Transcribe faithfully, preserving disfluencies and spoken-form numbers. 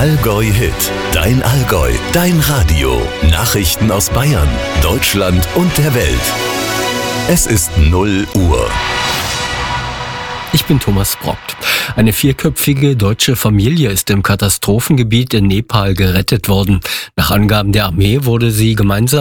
Allgäu Hit, dein Allgäu, dein Radio. Nachrichten aus Bayern, Deutschland und der Welt. Es ist null Uhr. Ich bin Thomas Brockt. Eine vierköpfige deutsche Familie ist im Katastrophengebiet in Nepal gerettet worden. Nach Angaben der Armee wurde sie gemeinsam